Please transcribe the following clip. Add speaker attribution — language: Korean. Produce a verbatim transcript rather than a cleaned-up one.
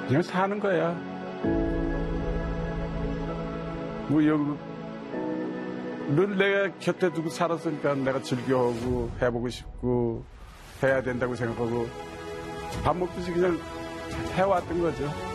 Speaker 1: 그냥 사는 거야. 뭐 여기 늘 내가 곁에 두고 살았으니까 내가 즐겨하고 해보고 싶고 해야 된다고 생각하고 밥 먹듯이 그냥 해왔던 거죠.